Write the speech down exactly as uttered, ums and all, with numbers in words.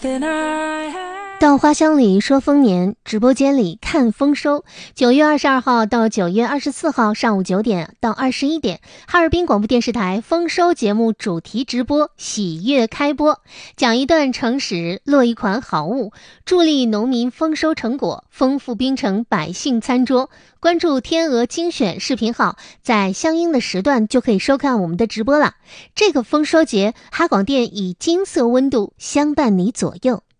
到花香里说丰年，直播间里看丰收。九月二十二号到九月二十四号上午九点到二十一点，哈尔滨广播电视台丰收节目主题直播喜悦开播，讲一段诚实，落一款好物，助力农民丰收成果，丰富滨城百姓餐桌。关注天鹅精选视频号，在相应的时段就可以收看我们的直播了。这个丰收节，哈广电以金色温度相伴你左右。